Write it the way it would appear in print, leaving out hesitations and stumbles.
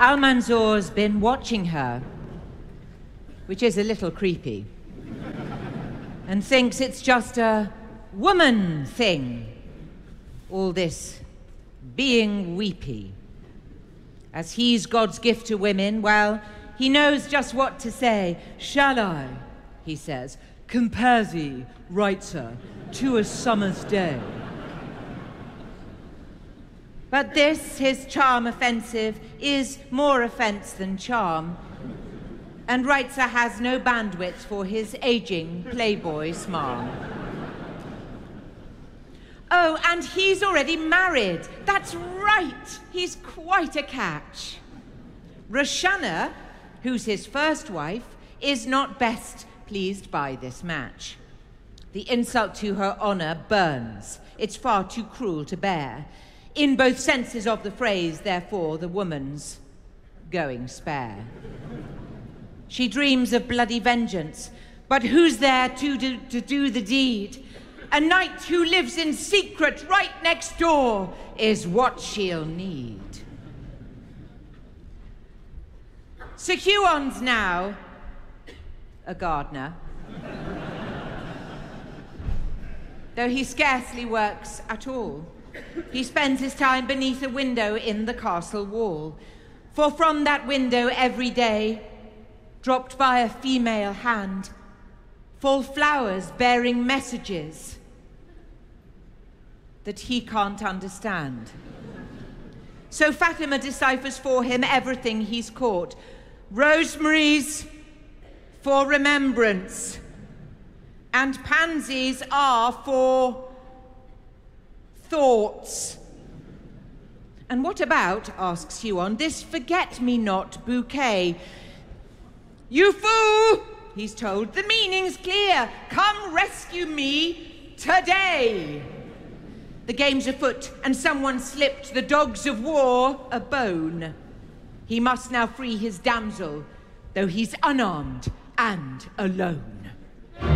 Almanzor's been watching her, which is a little creepy, and thinks it's just a woman thing, all this being weepy. As he's God's gift to women, well, he knows just what to say. Shall I, he says, compare thee, writer, to a summer's day? But this, his charm offensive, is more offense than charm, and Reitzer has no bandwidth for his aging playboy smarm. Oh, and he's already married. That's right. He's quite a catch. Roshana, who's his first wife, is not best pleased by this match. The insult to her honor burns. It's far too cruel to bear. In both senses of the phrase, therefore, the woman's going spare. She dreams of bloody vengeance, but who's there to do the deed? A knight who lives in secret right next door is what she'll need. Sir Huon's now a gardener, though he scarcely works at all. He spends his time beneath a window in the castle wall, for from that window every day, dropped by a female hand, fall flowers bearing messages that he can't understand. So Fatima deciphers for him everything he's caught. Rosemary's for remembrance, and pansies are for thoughts. And what about, asks Huon, this forget-me-not bouquet? You fool, he's told, the meaning's clear. Come rescue me today. The game's afoot, and someone slipped the dogs of war a bone. He must now free his damsel, though he's unarmed and alone.